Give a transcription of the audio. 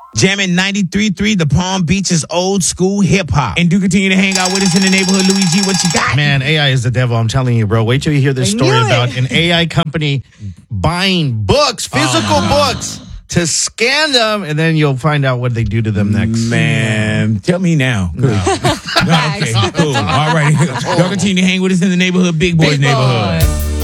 Jamming 93.3, the Palm Beach's old school hip hop. And do continue to hang out with us in the neighborhood. Luigi, what you got? Man, AI is the devil. I'm telling you, bro. Wait till you hear this story about an AI company buying books, physical books, to scan them, and then you'll find out what they do to them next. Man, tell me now. No. Okay, cool. All right. Y'all continue to hang with us in the neighborhood, Big Boys neighborhood.